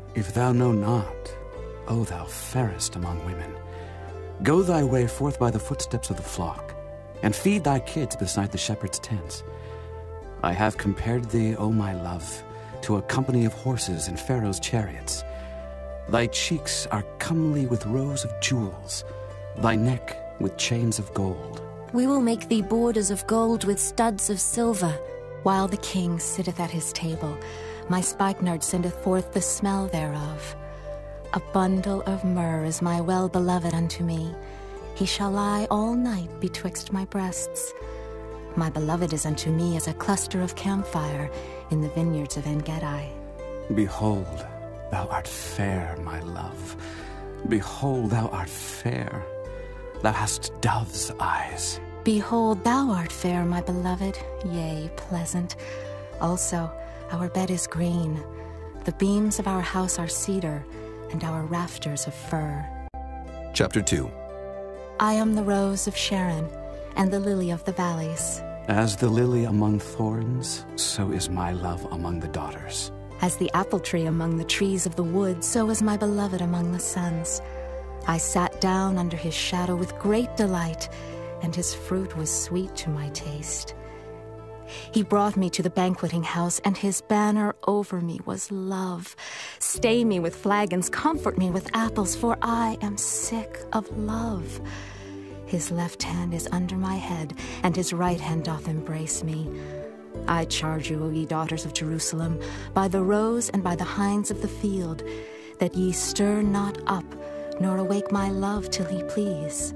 If thou know not, O thou fairest among women, go thy way forth by the footsteps of the flock, and feed thy kids beside the shepherd's tents. I have compared thee, O my love, to a company of horses in Pharaoh's chariots. Thy cheeks are comely with rows of jewels, thy neck with chains of gold. We will make thee borders of gold with studs of silver. While the king sitteth at his table, my spikenard sendeth forth the smell thereof. A bundle of myrrh is my well-beloved unto me. He shall lie all night betwixt my breasts. My beloved is unto me as a cluster of camphire in the vineyards of En-Gedi. Behold, thou art fair, my love. Behold, thou art fair. Thou hast dove's eyes. Behold, thou art fair, my beloved, yea, pleasant. Also, our bed is green. The beams of our house are cedar, and our rafters of fir. Chapter 2. I am the rose of Sharon, and the lily of the valleys. As the lily among thorns, so is my love among the daughters. As the apple tree among the trees of the wood, so is my beloved among the sons. I sat down under his shadow with great delight, and his fruit was sweet to my taste. He brought me to the banqueting house, and his banner over me was love. Stay me with flagons, comfort me with apples, for I am sick of love. His left hand is under my head, and his right hand doth embrace me. I charge you, O ye daughters of Jerusalem, by the roes and by the hinds of the field, that ye stir not up, nor awake my love till he please.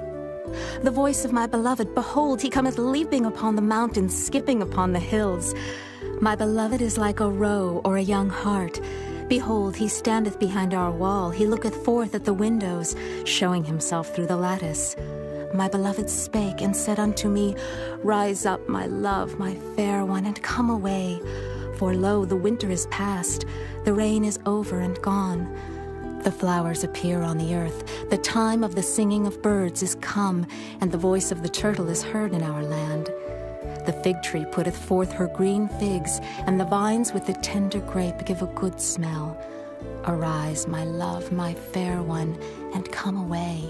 The voice of my beloved, behold, he cometh leaping upon the mountains, skipping upon the hills. My beloved is like a roe or a young hart. Behold, he standeth behind our wall, he looketh forth at the windows, showing himself through the lattice. My beloved spake and said unto me, Rise up, my love, my fair one, and come away. For lo, the winter is past, the rain is over and gone. The flowers appear on the earth, the time of the singing of birds is come, and the voice of the turtle is heard in our land. The fig tree putteth forth her green figs, and the vines with the tender grape give a good smell. Arise, my love, my fair one, and come away.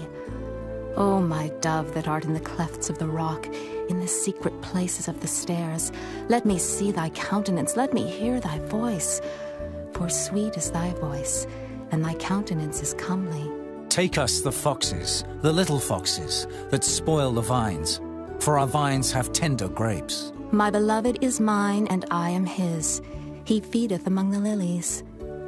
O my dove that art in the clefts of the rock, in the secret places of the stairs, let me see thy countenance, let me hear thy voice. For sweet is thy voice, and thy countenance is comely. Take us the foxes, the little foxes, that spoil the vines, for our vines have tender grapes. My beloved is mine, and I am his. He feedeth among the lilies.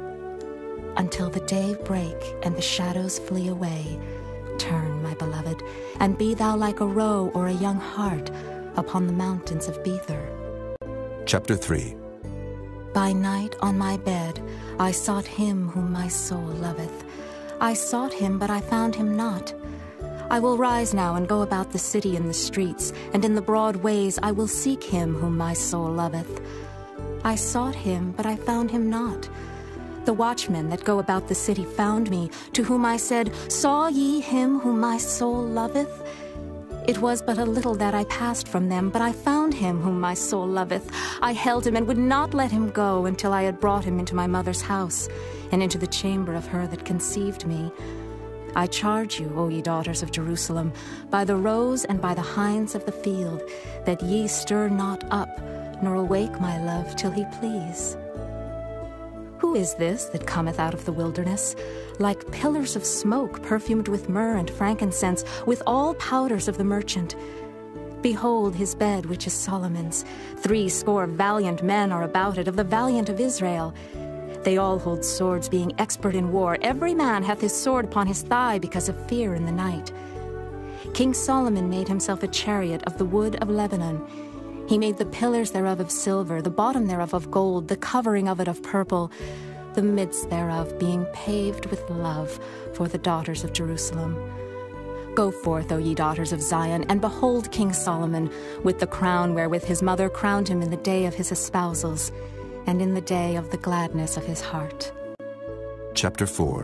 Until the day break, and the shadows flee away, turn, my beloved, and be thou like a roe or a young hart upon the mountains of Bether. Chapter 3. By night on my bed I sought him whom my soul loveth. I sought him, but I found him not. I will rise now and go about the city in the streets, and in the broad ways I will seek him whom my soul loveth. I sought him, but I found him not. The watchmen that go about the city found me, to whom I said, Saw ye him whom my soul loveth? It was but a little that I passed from them, but I found him whom my soul loveth. I held him and would not let him go until I had brought him into my mother's house, and into the chamber of her that conceived me. I charge you, O ye daughters of Jerusalem, by the roes and by the hinds of the field, that ye stir not up, nor awake my love till he please. Who is this that cometh out of the wilderness, like pillars of smoke perfumed with myrrh and frankincense, with all powders of the merchant? Behold his bed, which is Solomon's. 80 valiant men are about it, of the valiant of Israel. They all hold swords, being expert in war. Every man hath his sword upon his thigh, because of fear in the night. King Solomon made himself a chariot of the wood of Lebanon. He made the pillars thereof of silver, the bottom thereof of gold, the covering of it of purple, the midst thereof being paved with love for the daughters of Jerusalem. Go forth, O ye daughters of Zion, and behold King Solomon, with the crown wherewith his mother crowned him in the day of his espousals, and in the day of the gladness of his heart. Chapter 4.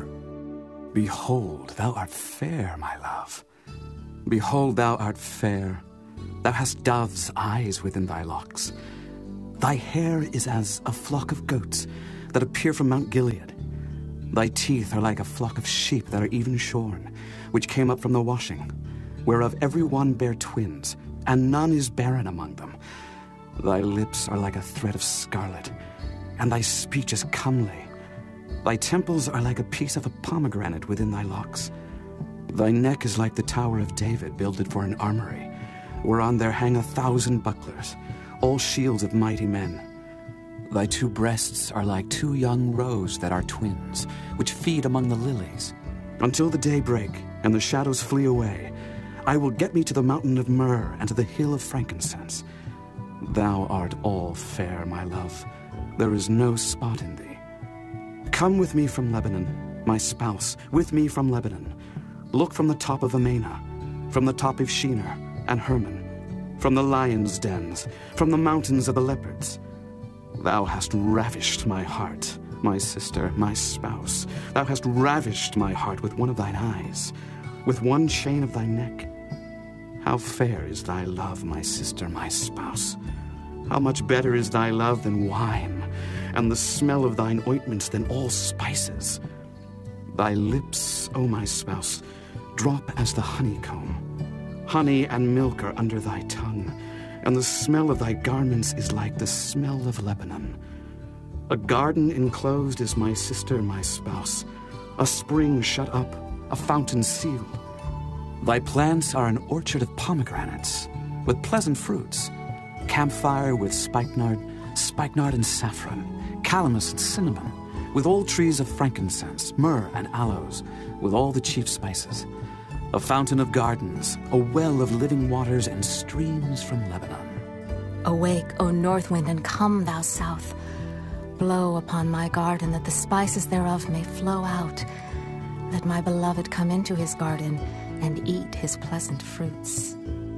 Behold, thou art fair, my love. Behold, thou art fair. Thou hast dove's eyes within thy locks. Thy hair is as a flock of goats that appear from Mount Gilead. Thy teeth are like a flock of sheep that are even shorn, which came up from the washing, whereof every one bare twins, and none is barren among them. Thy lips are like a thread of scarlet, and thy speech is comely. Thy temples are like a piece of a pomegranate within thy locks. Thy neck is like the tower of David, builded for an armory, whereon there hang 1,000 bucklers, all shields of mighty men. Thy two breasts are like two young roes that are twins, which feed among the lilies. Until the day break, and the shadows flee away, I will get me to the mountain of myrrh, and to the hill of frankincense. Thou art all fair, my love. There is no spot in thee. Come with me from Lebanon, my spouse, with me from Lebanon. Look from the top of Amana, from the top of Shinar and Hermon, from the lions' dens, from the mountains of the leopards. Thou hast ravished my heart, my sister, my spouse. Thou hast ravished my heart with one of thine eyes, with one chain of thy neck. How fair is thy love, my sister, my spouse. How much better is thy love than wine, and the smell of thine ointments than all spices. Thy lips, O my spouse, drop as the honeycomb. Honey and milk are under thy tongue, and the smell of thy garments is like the smell of Lebanon. A garden enclosed is my sister, my spouse, a spring shut up, a fountain sealed. Thy plants are an orchard of pomegranates, with pleasant fruits, camphire with spikenard and saffron, calamus and cinnamon, with all trees of frankincense, myrrh and aloes, with all the chief spices. A fountain of gardens, a well of living waters, and streams from Lebanon. Awake, O north wind, and come, thou south. Blow upon my garden, that the spices thereof may flow out. Let my beloved come into his garden, and eat his pleasant fruits.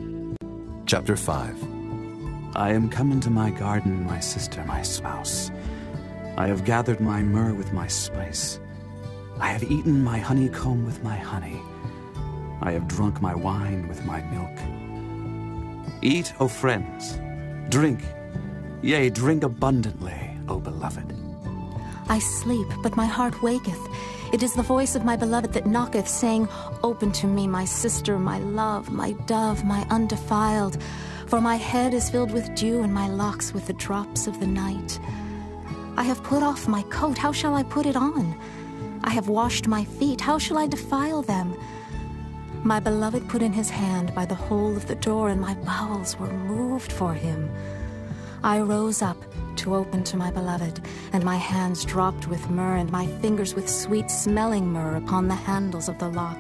Chapter 5. I am come into my garden, my sister, my spouse. I have gathered my myrrh with my spice. I have eaten my honeycomb with my honey. I have drunk my wine with my milk. Eat, O friends, drink, yea, drink abundantly, O beloved. I sleep, but my heart waketh. It is the voice of my beloved that knocketh, saying, Open to me, my sister, my love, my dove, my undefiled. For my head is filled with dew, and my locks with the drops of the night. I have put off my coat, how shall I put it on? I have washed my feet, how shall I defile them? My beloved put in his hand by the hole of the door, and my bowels were moved for him. I rose up to open to my beloved, and my hands dropped with myrrh, and my fingers with sweet-smelling myrrh upon the handles of the lock.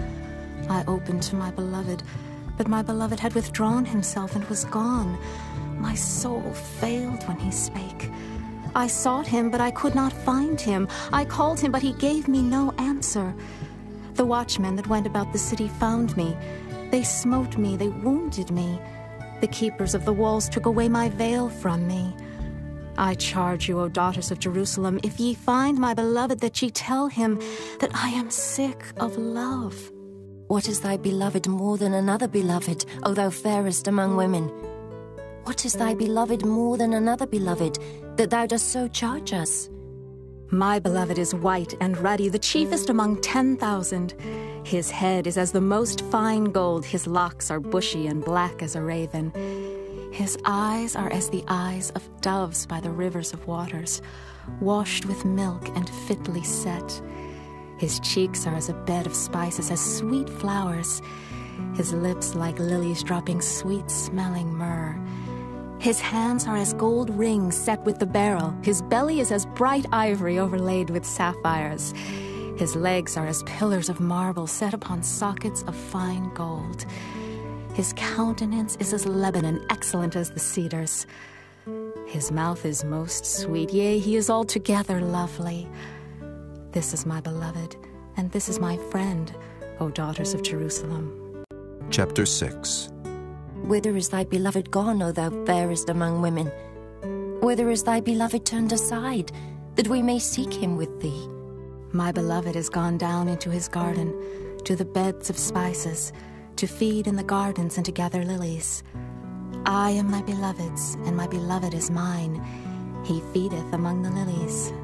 I opened to my beloved, but my beloved had withdrawn himself and was gone. My soul failed when he spake. I sought him, but I could not find him. I called him, but he gave me no answer. The watchmen that went about the city found me. They smote me, they wounded me. The keepers of the walls took away my veil from me. I charge you, O daughters of Jerusalem, if ye find my beloved, that ye tell him that I am sick of love. What is thy beloved more than another beloved, O thou fairest among women? What is thy beloved more than another beloved, that thou dost so charge us? My beloved is white and ruddy, the chiefest among 10,000. His head is as the most fine gold, his locks are bushy and black as a raven. His eyes are as the eyes of doves by the rivers of waters, washed with milk and fitly set. His cheeks are as a bed of spices, as sweet flowers. His lips like lilies dropping sweet-smelling myrrh. His hands are as gold rings set with the beryl. His belly is as bright ivory overlaid with sapphires. His legs are as pillars of marble set upon sockets of fine gold. His countenance is as Lebanon, excellent as the cedars. His mouth is most sweet, yea, he is altogether lovely. This is my beloved, and this is my friend, O daughters of Jerusalem. Chapter 6. Whither is thy beloved gone, O thou fairest among women? Whither is thy beloved turned aside, that we may seek him with thee? My beloved is gone down into his garden, to the beds of spices, to feed in the gardens and to gather lilies. I am my beloved's, and my beloved is mine. He feedeth among the lilies.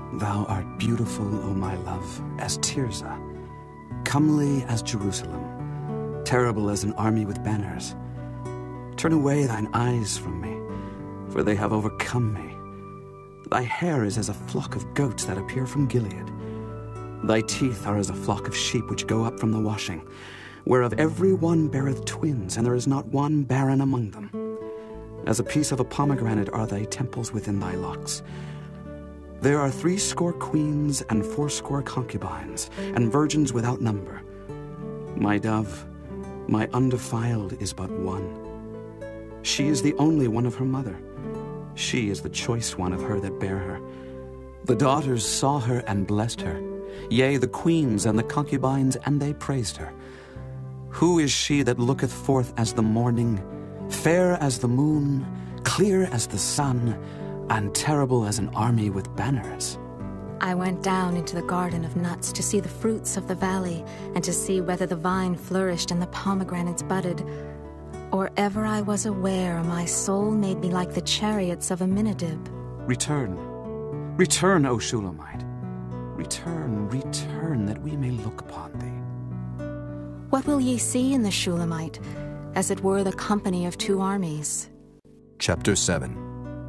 Thou art beautiful, O my love, as Tirzah, comely as Jerusalem, terrible as an army with banners. Turn away thine eyes from me, for they have overcome me. Thy hair is as a flock of goats that appear from Gilead. Thy teeth are as a flock of sheep which go up from the washing, whereof every one beareth twins, and there is not one barren among them. As a piece of a pomegranate are thy temples within thy locks. There are 80 queens and 80 concubines, and virgins without number. My dove, my undefiled, is but one. She is the only one of her mother. She is the choice one of her that bare her. The daughters saw her and blessed her. Yea, the queens and the concubines, and they praised her. Who is she that looketh forth as the morning, fair as the moon, clear as the sun, and terrible as an army with banners? I went down into the garden of nuts to see the fruits of the valley, and to see whether the vine flourished and the pomegranates budded. Or ever I was aware, my soul made me like the chariots of Aminadab. Return, return, O Shulamite. Return, return, that we may look upon thee. What will ye see in the Shulamite? As it were the company of 2 armies. Chapter 7.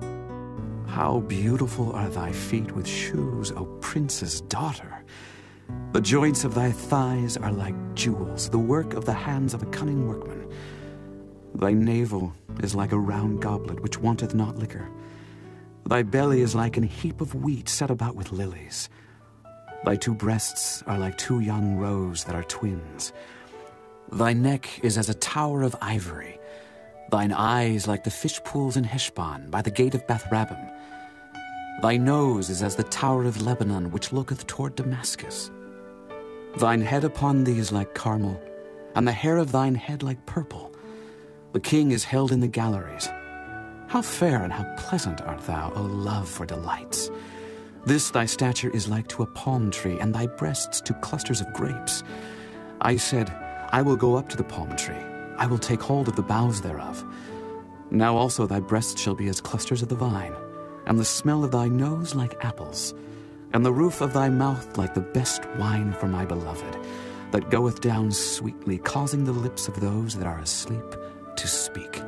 How beautiful are thy feet with shoes, O prince's daughter! The joints of thy thighs are like jewels, the work of the hands of a cunning workman. Thy navel is like a round goblet which wanteth not liquor. Thy belly is like an heap of wheat set about with lilies. Thy 2 breasts are like 2 young roes that are twins. Thy neck is as a tower of ivory. Thine eyes like the fish pools in Heshbon, by the gate of Beth-rabbim. Thy nose is as the tower of Lebanon, which looketh toward Damascus. Thine head upon thee is like Carmel, and the hair of thine head like purple. The king is held in the galleries. How fair and how pleasant art thou, O love, for delights! This thy stature is like to a palm tree, and thy breasts to clusters of grapes. I said, I will go up to the palm tree. I will take hold of the boughs thereof. Now also thy breasts shall be as clusters of the vine, and the smell of thy nose like apples, and the roof of thy mouth like the best wine for my beloved, that goeth down sweetly, causing the lips of those that are asleep to speak.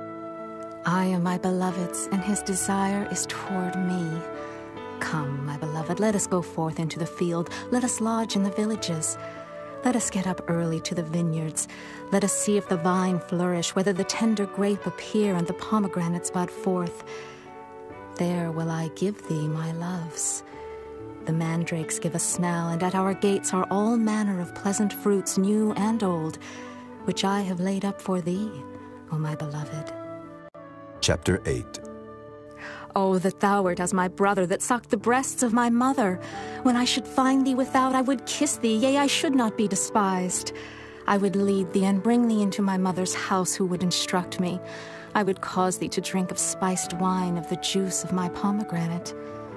I am my beloved's, and his desire is toward me. Come, my beloved, let us go forth into the field. Let us lodge in the villages. Let us get up early to the vineyards. Let us see if the vine flourish, whether the tender grape appear, and the pomegranates bud forth. There will I give thee my loves. The mandrakes give a smell, and at our gates are all manner of pleasant fruits, new and old, which I have laid up for thee, O my beloved. Chapter 8. Oh, that thou wert as my brother, that sucked the breasts of my mother. When I should find thee without, I would kiss thee, yea, I should not be despised. I would lead thee and bring thee into my mother's house, who would instruct me. I would cause thee to drink of spiced wine, of the juice of my pomegranate.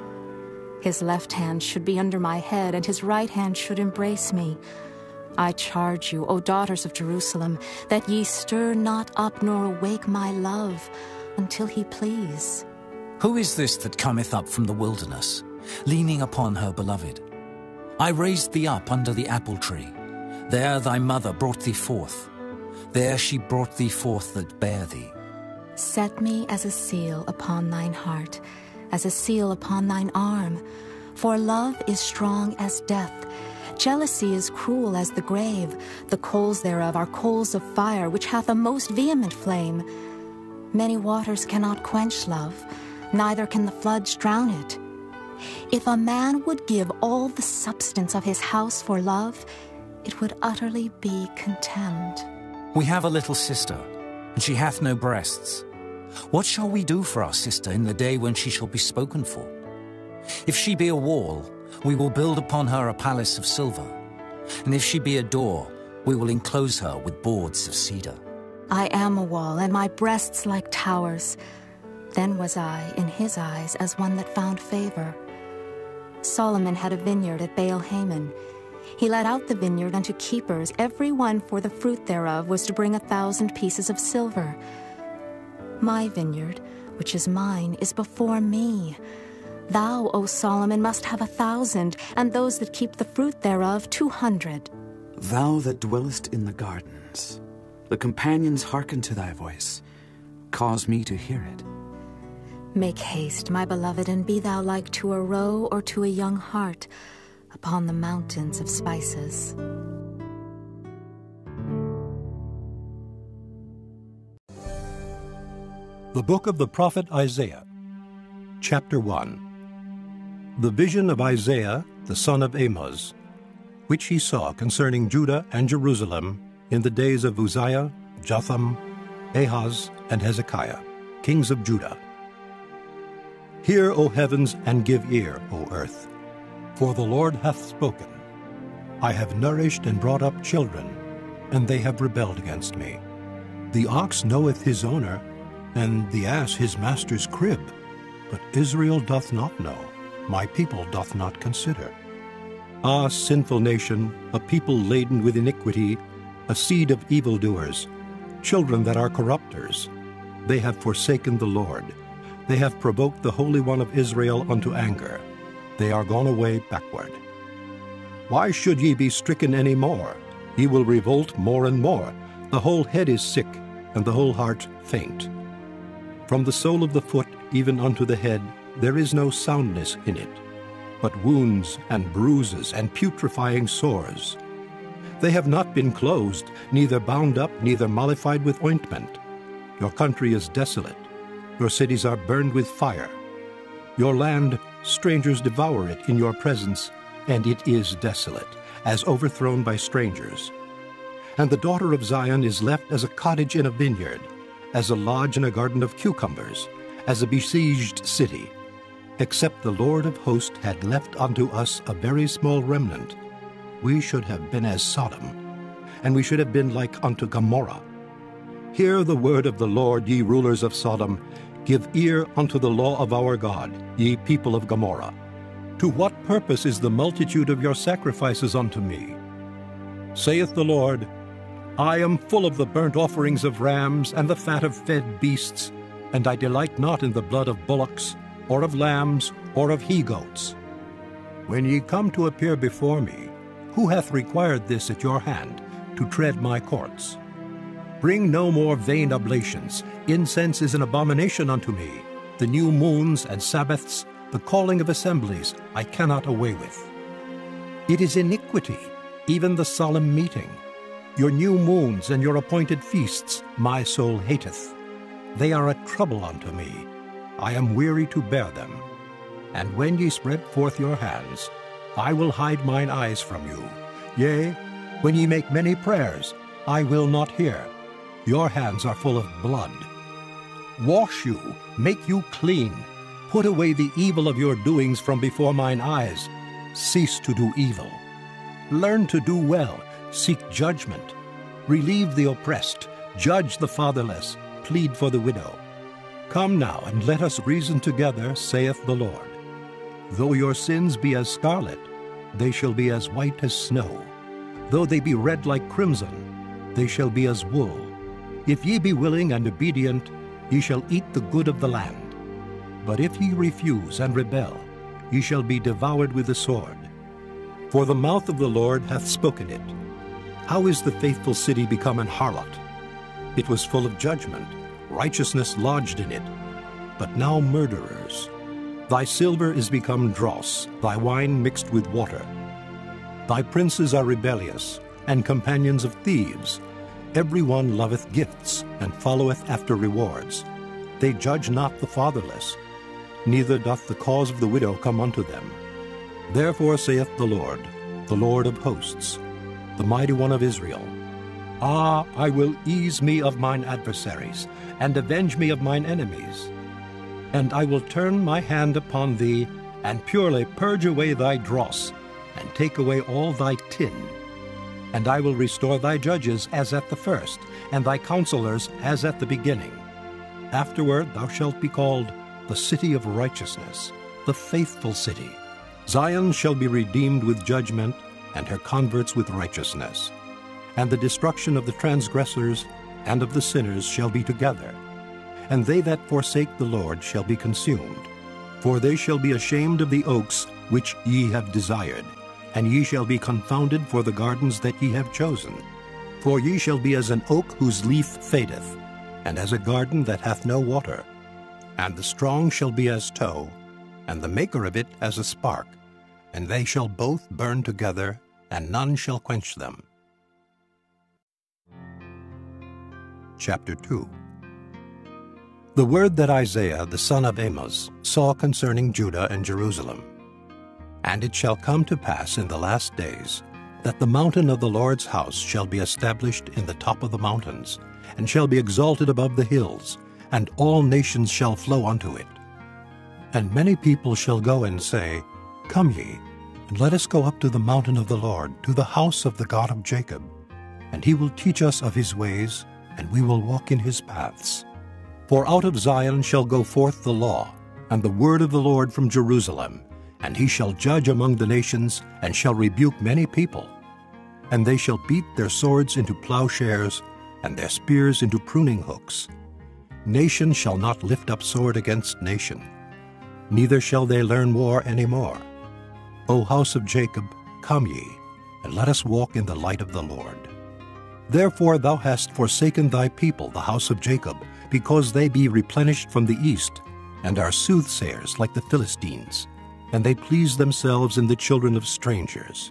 His left hand should be under my head, and his right hand should embrace me. I charge you, O daughters of Jerusalem, that ye stir not up nor awake my love, until he please. Who is this that cometh up from the wilderness, leaning upon her beloved? I raised thee up under the apple tree. There thy mother brought thee forth. There she brought thee forth that bare thee. Set me as a seal upon thine heart, as a seal upon thine arm. For love is strong as death. Jealousy is cruel as the grave. The coals thereof are coals of fire, which hath a most vehement flame. Many waters cannot quench love, neither can the floods drown it. If a man would give all the substance of his house for love, it would utterly be contemned. We have a little sister, and she hath no breasts. What shall we do for our sister in the day when she shall be spoken for? If she be a wall, we will build upon her a palace of silver. And if she be a door, we will enclose her with boards of cedar. I am a wall, and my breasts like towers. Then was I, in his eyes, as one that found favor. Solomon had a vineyard at Baal-Hamon. He let out the vineyard unto keepers. Every one for the fruit thereof was to bring 1,000 pieces of silver. My vineyard, which is mine, is before me. Thou, O Solomon, must have 1,000, and those that keep the fruit thereof 200. Thou that dwellest in the gardens, the companions hearken to thy voice. Cause me to hear it. Make haste, my beloved, and be thou like to a roe or to a young hart upon the mountains of spices. The Book of the Prophet Isaiah, Chapter 1. The vision of Isaiah, the son of Amoz, which he saw concerning Judah and Jerusalem in the days of Uzziah, Jotham, Ahaz, and Hezekiah, kings of Judah. Hear, O heavens, and give ear, O earth, for the Lord hath spoken. I have nourished and brought up children, and they have rebelled against me. The ox knoweth his owner, and the ass his master's crib. But Israel doth not know, my people doth not consider. Ah, sinful nation, a people laden with iniquity, a seed of evildoers, children that are corrupters. They have forsaken the Lord. They have provoked the Holy One of Israel unto anger. They are gone away backward. Why should ye be stricken any more? Ye will revolt more and more. The whole head is sick, and the whole heart faint. From the sole of the foot even unto the head there is no soundness in it, but wounds and bruises and putrefying sores. They have not been closed, neither bound up, neither mollified with ointment. Your country is desolate. Your cities are burned with fire. Your land, strangers devour it in your presence, and it is desolate, as overthrown by strangers. And the daughter of Zion is left as a cottage in a vineyard, as a lodge in a garden of cucumbers, as a besieged city. Except the Lord of hosts had left unto us a very small remnant, we should have been as Sodom, and we should have been like unto Gomorrah. Hear the word of the Lord, ye rulers of Sodom. Give ear unto the law of our God, ye people of Gomorrah. To what purpose is the multitude of your sacrifices unto me? Saith the Lord, I am full of the burnt offerings of rams and the fat of fed beasts, and I delight not in the blood of bullocks, or of lambs, or of he-goats. When ye come to appear before me, who hath required this at your hand, to tread my courts? Bring no more vain oblations. Incense is an abomination unto me. The new moons and Sabbaths, the calling of assemblies, I cannot away with. It is iniquity, even the solemn meeting. Your new moons and your appointed feasts my soul hateth. They are a trouble unto me. I am weary to bear them. And when ye spread forth your hands, I will hide mine eyes from you. Yea, when ye make many prayers, I will not hear. Your hands are full of blood. Wash you, make you clean. Put away the evil of your doings from before mine eyes. Cease to do evil. Learn to do well. Seek judgment. Relieve the oppressed. Judge the fatherless. Plead for the widow. Come now, and let us reason together, saith the Lord. Though your sins be as scarlet, they shall be as white as snow. Though they be red like crimson, they shall be as wool. If ye be willing and obedient, ye shall eat the good of the land. But if ye refuse and rebel, ye shall be devoured with the sword. For the mouth of the Lord hath spoken it. How is the faithful city become an harlot? It was full of judgment, righteousness lodged in it, but now murderers. Thy silver is become dross, thy wine mixed with water. Thy princes are rebellious, and companions of thieves. Every one loveth gifts, and followeth after rewards. They judge not the fatherless, neither doth the cause of the widow come unto them. Therefore saith the Lord of hosts, the mighty one of Israel, Ah, I will ease me of mine adversaries, and avenge me of mine enemies. And I will turn my hand upon thee, and purely purge away thy dross, and take away all thy tin. And I will restore thy judges as at the first, and thy counselors as at the beginning. Afterward thou shalt be called the city of righteousness, the faithful city. Zion shall be redeemed with judgment, and her converts with righteousness. And the destruction of the transgressors and of the sinners shall be together. And they that forsake the Lord shall be consumed. For they shall be ashamed of the oaks which ye have desired, and ye shall be confounded for the gardens that ye have chosen. For ye shall be as an oak whose leaf fadeth, and as a garden that hath no water. And the strong shall be as tow, and the maker of it as a spark, and they shall both burn together, and none shall quench them. Chapter 2. The word that Isaiah the son of Amoz saw concerning Judah and Jerusalem. And it shall come to pass in the last days, that the mountain of the Lord's house shall be established in the top of the mountains, and shall be exalted above the hills, and all nations shall flow unto it. And many people shall go and say, Come ye, and let us go up to the mountain of the Lord, to the house of the God of Jacob. And he will teach us of his ways, and we will walk in his paths. For out of Zion shall go forth the law, and the word of the Lord from Jerusalem. And he shall judge among the nations, and shall rebuke many people. And they shall beat their swords into plowshares, and their spears into pruning hooks. Nation shall not lift up sword against nation, neither shall they learn war any more. O house of Jacob, come ye, and let us walk in the light of the Lord. Therefore thou hast forsaken thy people, the house of Jacob, because they be replenished from the east, and are soothsayers like the Philistines, and they please themselves in the children of strangers.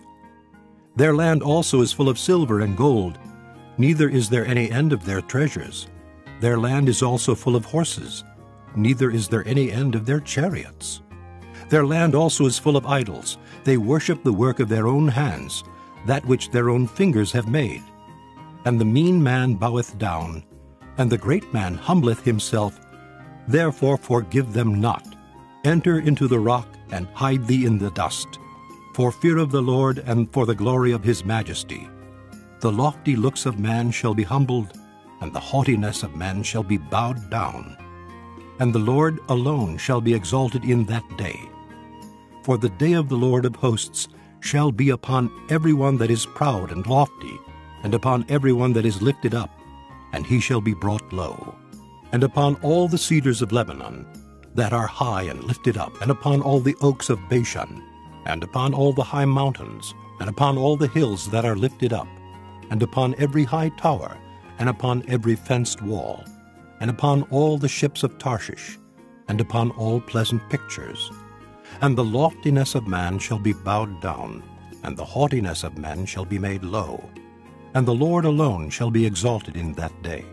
Their land also is full of silver and gold, neither is there any end of their treasures. Their land is also full of horses, neither is there any end of their chariots. Their land also is full of idols. They worship the work of their own hands, that which their own fingers have made. And the mean man boweth down, and the great man humbleth himself. Therefore forgive them not. Enter into the rock, and hide thee in the dust, for fear of the Lord and for the glory of his majesty. The lofty looks of man shall be humbled, and the haughtiness of man shall be bowed down. And the Lord alone shall be exalted in that day. For the day of the Lord of hosts shall be upon every one that is proud and lofty, and upon every one that is lifted up, and he shall be brought low. And upon all the cedars of Lebanon, that are high and lifted up, and upon all the oaks of Bashan, and upon all the high mountains, and upon all the hills that are lifted up, and upon every high tower, and upon every fenced wall, and upon all the ships of Tarshish, and upon all pleasant pictures. And the loftiness of man shall be bowed down, and the haughtiness of men shall be made low, and the Lord alone shall be exalted in that day.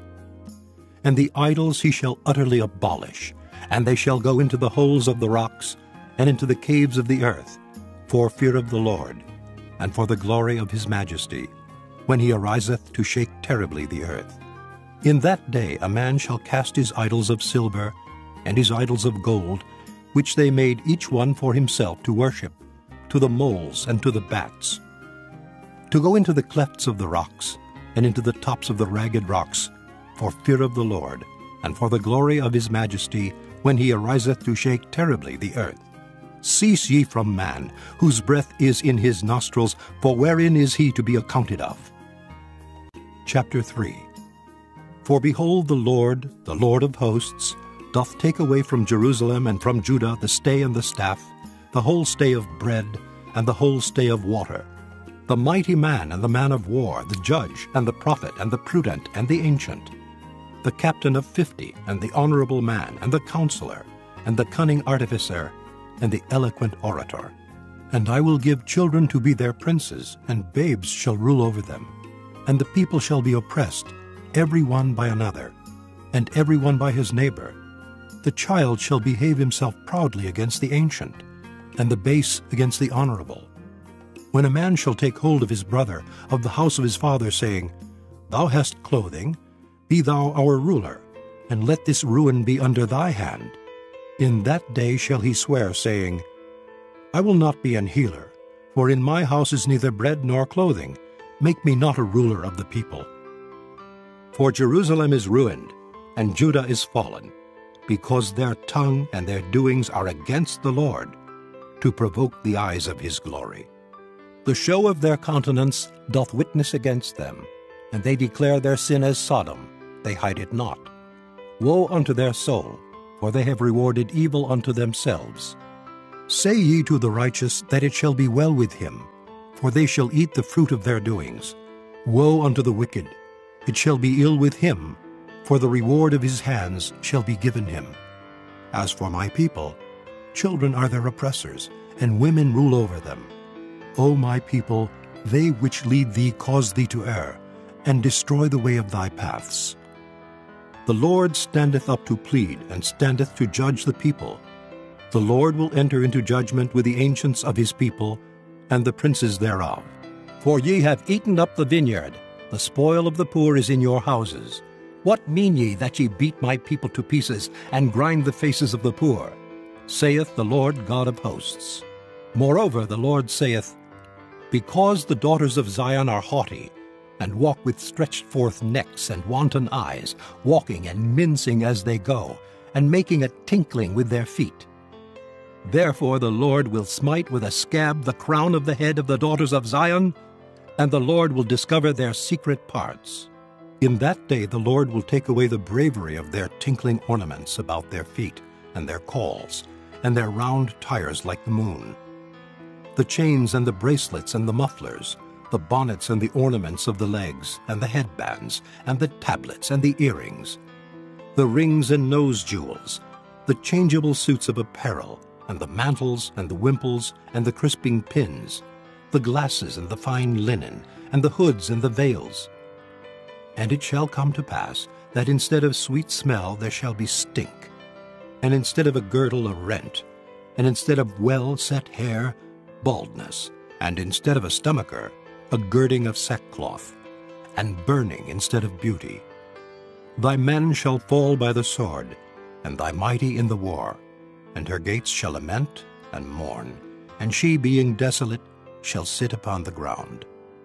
And the idols he shall utterly abolish, and they shall go into the holes of the rocks, and into the caves of the earth, for fear of the Lord, and for the glory of his majesty, when he ariseth to shake terribly the earth. In that day a man shall cast his idols of silver, and his idols of gold, which they made each one for himself to worship, to the moles and to the bats, to go into the clefts of the rocks, and into the tops of the ragged rocks, for fear of the Lord, and for the glory of his majesty, when he ariseth to shake terribly the earth. Cease ye from man, whose breath is in his nostrils, for wherein is he to be accounted of? Chapter 3. For behold, the Lord of hosts, doth take away from Jerusalem and from Judah the stay and the staff, the whole stay of bread, and the whole stay of water, the mighty man and the man of war, the judge and the prophet and the prudent and the ancient, the captain of 50 and the honorable man and the counselor and the cunning artificer and the eloquent orator. And I will give children to be their princes, and babes shall rule over them. And the people shall be oppressed, every one by another, and every one by his neighbor. The child shall behave himself proudly against the ancient, and the base against the honorable. When a man shall take hold of his brother of the house of his father, saying, Thou hast clothing, be thou our ruler, and let this ruin be under thy hand. In that day shall he swear, saying, I will not be an healer, for in my house is neither bread nor clothing. Make me not a ruler of the people. For Jerusalem is ruined, and Judah is fallen, because their tongue and their doings are against the Lord, to provoke the eyes of his glory. The show of their countenance doth witness against them, and they declare their sin as Sodom, they hide it not. Woe unto their soul, for they have rewarded evil unto themselves. Say ye to the righteous that it shall be well with him, for they shall eat the fruit of their doings. Woe unto the wicked! It shall be ill with him, for the reward of his hands shall be given him. As for my people, children are their oppressors, and women rule over them. O my people, they which lead thee cause thee to err, and destroy the way of thy paths. The Lord standeth up to plead, and standeth to judge the people. The Lord will enter into judgment with the ancients of his people, and the princes thereof. For ye have eaten up the vineyard, the spoil of the poor is in your houses. What mean ye that ye beat my people to pieces, and grind the faces of the poor? Saith the Lord God of hosts. Moreover the Lord saith, Because the daughters of Zion are haughty, and walk with stretched forth necks and wanton eyes, walking and mincing as they go, and making a tinkling with their feet. Therefore the Lord will smite with a scab the crown of the head of the daughters of Zion, and the Lord will discover their secret parts. In that day the Lord will take away the bravery of their tinkling ornaments about their feet, and their calls, and their round tires like the moon. The chains and the bracelets and the mufflers, the bonnets and the ornaments of the legs, and the headbands, and the tablets and the earrings, the rings and nose jewels, the changeable suits of apparel, and the mantles and the wimples and the crisping pins, the glasses and the fine linen, and the hoods and the veils. And it shall come to pass that instead of sweet smell there shall be stink, and instead of a girdle a rent, and instead of well-set hair baldness, and instead of a stomacher a girding of sackcloth, and burning instead of beauty. Thy men shall fall by the sword, and thy mighty in the war, and her gates shall lament and mourn, and she, being desolate, shall sit upon the ground.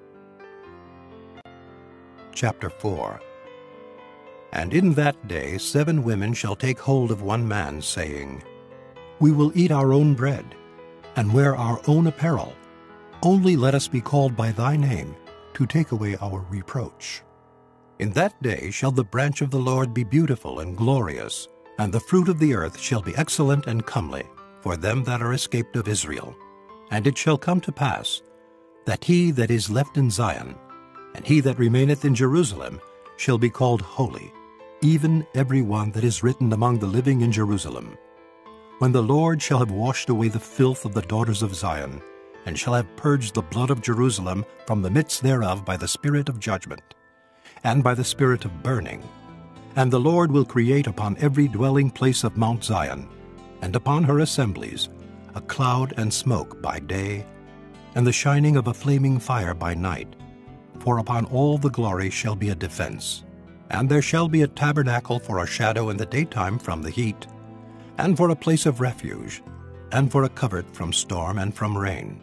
Chapter 4. And in that day 7 women shall take hold of one man, saying, We will eat our own bread, and wear our own apparel. Only let us be called by thy name, to take away our reproach. In that day shall the branch of the Lord be beautiful and glorious, and the fruit of the earth shall be excellent and comely, for them that are escaped of Israel. And it shall come to pass, that he that is left in Zion, and he that remaineth in Jerusalem, shall be called holy, even every one that is written among the living in Jerusalem. When the Lord shall have washed away the filth of the daughters of Zion, and shall have purged the blood of Jerusalem from the midst thereof by the spirit of judgment, and by the spirit of burning. And the Lord will create upon every dwelling place of Mount Zion, and upon her assemblies, a cloud and smoke by day, and the shining of a flaming fire by night. For upon all the glory shall be a defense. And there shall be a tabernacle for a shadow in the daytime from the heat, and for a place of refuge, and for a covert from storm and from rain.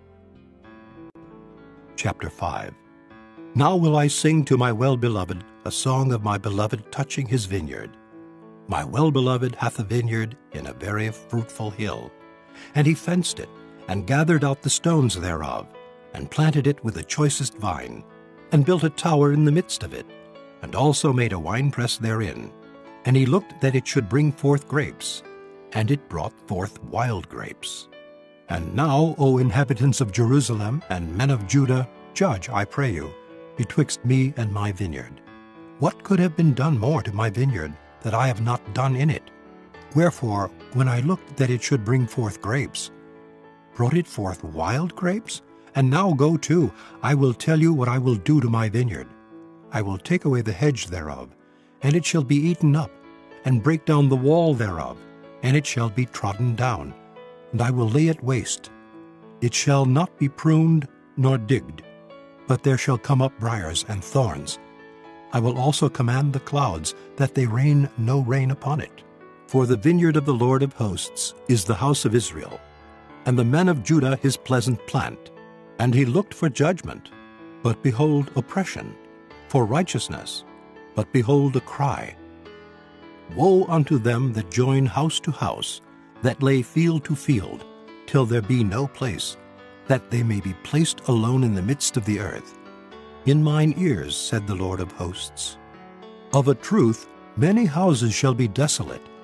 Chapter 5. Now will I sing to my well-beloved a song of my beloved touching his vineyard. My well-beloved hath a vineyard in a very fruitful hill, and he fenced it, and gathered out the stones thereof, and planted it with the choicest vine, and built a tower in the midst of it, and also made a winepress therein. And he looked that it should bring forth grapes, and it brought forth wild grapes. And now, O inhabitants of Jerusalem and men of Judah, judge, I pray you, betwixt me and my vineyard. What could have been done more to my vineyard that I have not done in it? Wherefore, when I looked that it should bring forth grapes, brought it forth wild grapes? And now go to, I will tell you what I will do to my vineyard. I will take away the hedge thereof, and it shall be eaten up, and break down the wall thereof, and it shall be trodden down, and I will lay it waste. It shall not be pruned nor digged, but there shall come up briars and thorns. I will also command the clouds, that they rain no rain upon it. For the vineyard of the Lord of hosts is the house of Israel, and the men of Judah his pleasant plant. And he looked for judgment, but behold oppression, for righteousness, but behold a cry. Woe unto them that join house to house, that lay field to field, till there be no place, that they may be placed alone in the midst of the earth. In mine ears, said the Lord of hosts. Of a truth, many houses shall be desolate,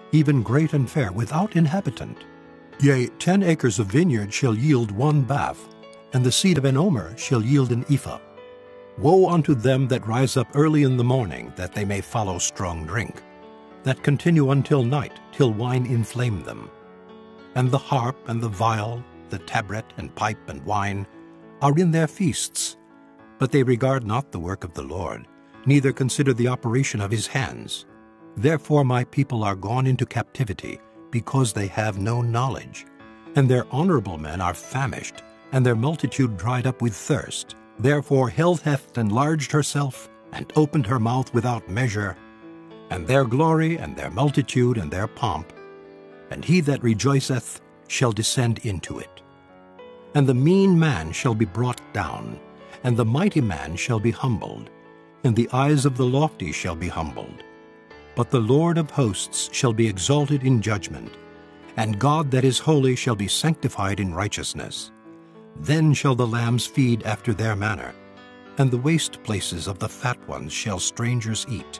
even great and fair, without inhabitant. Yea, 10 acres of vineyard shall yield 1 bath, and the seed of an omer shall yield an ephah. Woe unto them that rise up early in the morning, that they may follow strong drink, that continue until night, till wine inflame them. And the harp and the viol, the tabret and pipe and wine, are in their feasts, but they regard not the work of the Lord, neither consider the operation of his hands. Therefore my people are gone into captivity, because they have no knowledge. And their honorable men are famished, and their multitude dried up with thirst. Therefore hell hath enlarged herself, and opened her mouth without measure, and their glory, and their multitude, and their pomp, and he that rejoiceth shall descend into it. And the mean man shall be brought down, and the mighty man shall be humbled, and the eyes of the lofty shall be humbled. But the Lord of hosts shall be exalted in judgment, and God that is holy shall be sanctified in righteousness. Then shall the lambs feed after their manner, and the waste places of the fat ones shall strangers eat.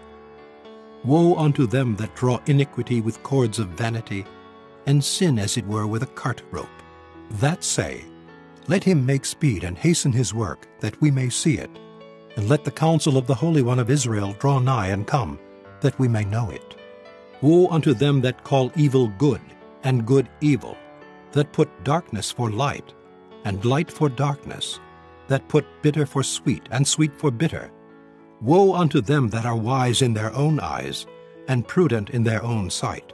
Woe unto them that draw iniquity with cords of vanity, and sin as it were with a cart rope, that say, Let him make speed and hasten his work, that we may see it. And let the counsel of the Holy One of Israel draw nigh and come, that we may know it. Woe unto them that call evil good, and good evil, that put darkness for light, and light for darkness, that put bitter for sweet, and sweet for bitter. Woe unto them that are wise in their own eyes, and prudent in their own sight.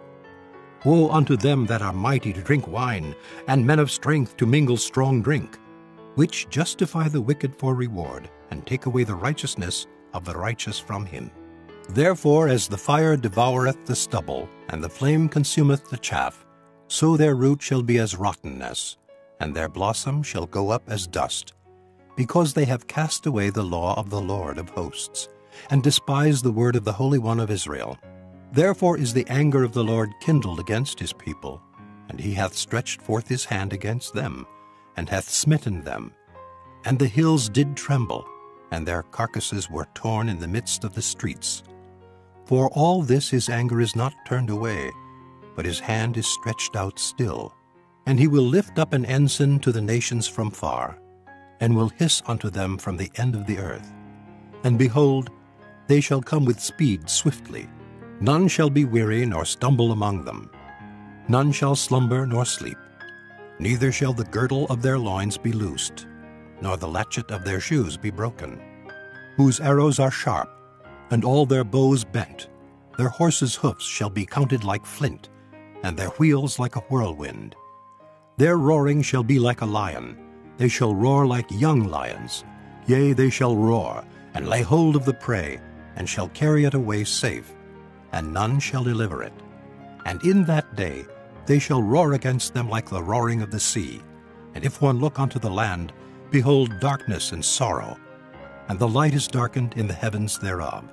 Woe unto them that are mighty to drink wine, and men of strength to mingle strong drink, which justify the wicked for reward, and take away the righteousness of the righteous from him. Therefore as the fire devoureth the stubble, and the flame consumeth the chaff, so their root shall be as rottenness, and their blossom shall go up as dust, because they have cast away the law of the Lord of hosts, and despised the word of the Holy One of Israel. Therefore is the anger of the Lord kindled against his people, and he hath stretched forth his hand against them, and hath smitten them. And the hills did tremble, and their carcasses were torn in the midst of the streets. For all this his anger is not turned away, but his hand is stretched out still. And he will lift up an ensign to the nations from far, and will hiss unto them from the end of the earth. And behold, they shall come with speed swiftly. None shall be weary nor stumble among them. None shall slumber nor sleep. Neither shall the girdle of their loins be loosed, nor the latchet of their shoes be broken. Whose arrows are sharp, and all their bows bent. Their horses' hoofs shall be counted like flint, and their wheels like a whirlwind. Their roaring shall be like a lion. They shall roar like young lions. Yea, they shall roar, and lay hold of the prey, and shall carry it away safe, and none shall deliver it. And in that day they shall roar against them like the roaring of the sea. And if one look unto the land, behold darkness and sorrow, and the light is darkened in the heavens thereof.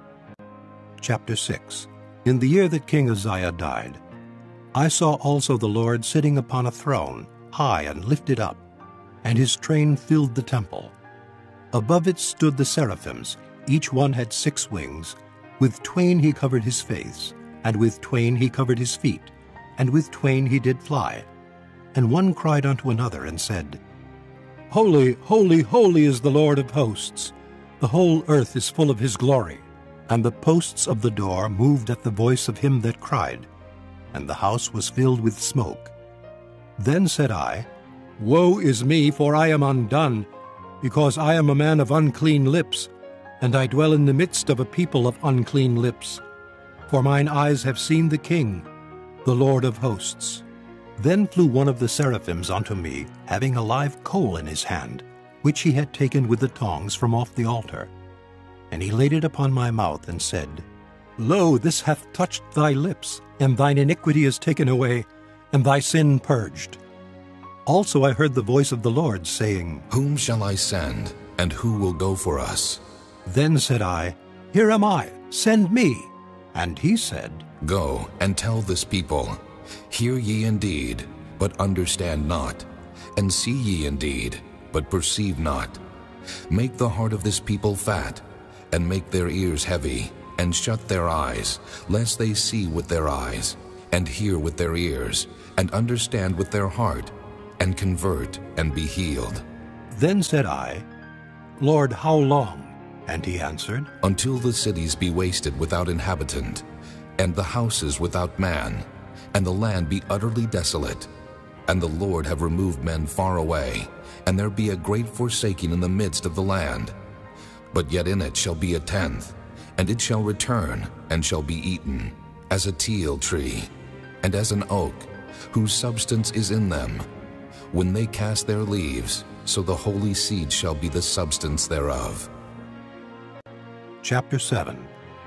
Chapter 6. In the year that King Uzziah died, I saw also the Lord sitting upon a throne, high and lifted up, and his train filled the temple. Above it stood the seraphims, each one had 6 wings. With twain he covered his face, and with twain he covered his feet, and with twain he did fly. And one cried unto another, and said, Holy, holy, holy is the Lord of hosts. The whole earth is full of his glory. And the posts of the door moved at the voice of him that cried, and the house was filled with smoke. Then said I, Woe is me, for I am undone, because I am a man of unclean lips, and I dwell in the midst of a people of unclean lips. For mine eyes have seen the King, the Lord of hosts. Then flew one of the seraphims unto me, having a live coal in his hand, which he had taken with the tongs from off the altar. And he laid it upon my mouth, and said, Lo, this hath touched thy lips, and thine iniquity is taken away, and thy sin purged. Also I heard the voice of the Lord, saying, Whom shall I send, and who will go for us? Then said I, Here am I, send me. And he said, Go, and tell this people, Hear ye indeed, but understand not, and see ye indeed, but perceive not. Make the heart of this people fat, and make their ears heavy, and shut their eyes, lest they see with their eyes, and hear with their ears, and understand with their heart, and convert and be healed. Then said I, Lord, how long? And he answered, Until the cities be wasted without inhabitant, and the houses without man, and the land be utterly desolate, and the Lord have removed men far away, and there be a great forsaking in the midst of the land. But yet in it shall be a tenth, and it shall return, and shall be eaten, as a teil tree, and as an oak, whose substance is in them. When they cast their leaves, so the holy seed shall be the substance thereof. Chapter 7.